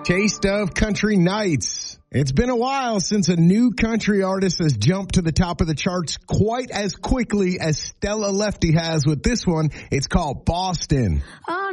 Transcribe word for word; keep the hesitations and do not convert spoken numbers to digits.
Taste of Country Nights. It's been a while since a new country artist has jumped to the top of the charts quite as quickly as Stella Lefty has with this one. It's called Boston. Oh,